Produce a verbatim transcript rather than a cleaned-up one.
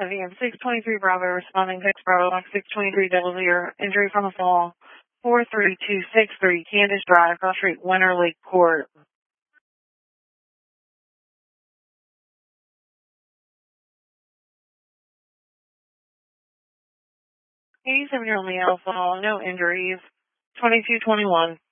V M six twenty-three Bravo responding to Bravo Box six twenty-three double zero. Injury from a fall. four three two six three Candace Drive, Cross Street, Winter Lake Court. eighty-seven-year-old male fall, no injuries. twenty-two twenty-one.